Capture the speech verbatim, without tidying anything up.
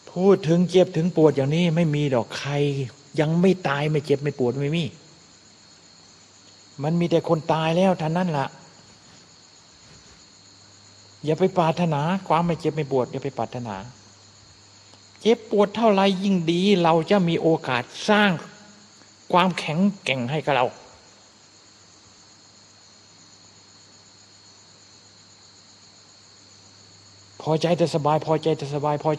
พูดถึงเจ็บถึงปวดอย่างนี้ไม่มีดอกใครยังไม่ตายไม่เจ็บไม่ปวดไม่มีมันมีแต่คนตายแล้วท่านั้นล่ะอย่าไปปรารถนาความไม่เจ็บไม่ปวดอย่าไปปรารถนาเจ็บปวดเท่าไรยิ่งดีเราจะมีโอกาสสร้างความแข็งแกร่งให้กับเราพอใจแต่สบายพอใจแต่สบายพอใจ